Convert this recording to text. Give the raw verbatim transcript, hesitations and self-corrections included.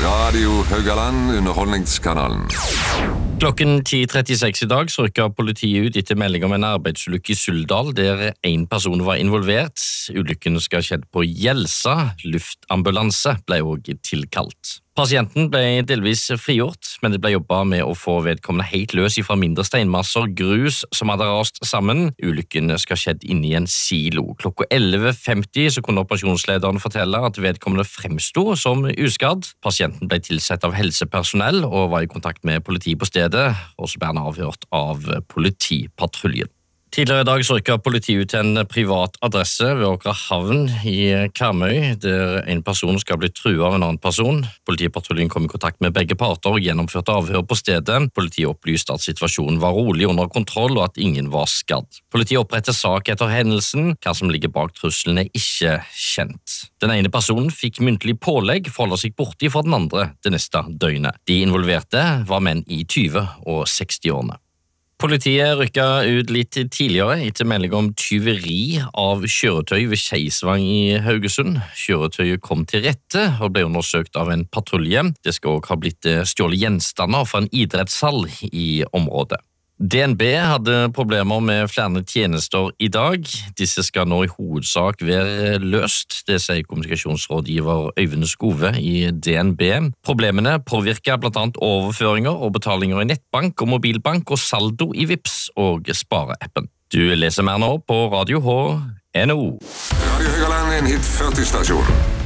Radio Haugaland, underholdningskanalen. Klokken ti trettiseks i dag så rykket politiet ut etter melding om en arbeidsulykke i Suldal, der en person var involvert. Ulykken skal ha skjedd på Gjelsa. Luftambulanse ble også tilkalt. Pasienten ble delvis frigjort, men det ble jobbet med å få vedkommende helt løs fra mindre steinmasser, grus som hadde rast sammen. Ulykken skal ha skjedd inne i en silo. Klokka elleve femti så kunne operasjonslederen fortelle at vedkommende fremsto som uskadd. Pasienten ble tilsett av helsepersonell og var i kontakt med politi på stedet, og så ble han avhørt av politipatruljen. Tidligere i dag så rykket politiet ut til en privat adresse ved Åkra havn i Karmøy, der en person skal bli truet av en annen person. Politipatruljen kom i kontakt med begge parter og gjennomførte avhør på stedet. Politiet opplyste at situasjonen var rolig under kontroll og at ingen var skadd. Politiet opprettet sak etter hendelsen. Hva som ligger bak trusselen er ikke kjent. Den ene personen fikk muntlig pålegg for å holde seg borte fra den andre det neste døgnet. De involverte var menn i tyve- og seksti-årene. Politiet rykket ut litt tidligere etter melding om tyveri av kjøretøy ved Skeisvang i Haugesund. Kjøretøyet kom til rette og ble undersøkt av en patrulje. Det skal også ha blitt stjålet gjenstander fra en idrettshall i området. D N B hadde problemer med flere tjenester i dag. Disse skal nå i hovedsak være løst, det sier kommunikasjonsrådgiver Øyvind Skove i D N B. Problemene påvirker blant annet overføringer og betalinger i nettbank og mobilbank og saldo i Vipps og spareappen. Du leser mer nå på Radio H N O. Radio Haugaland, en hit førti stasjon.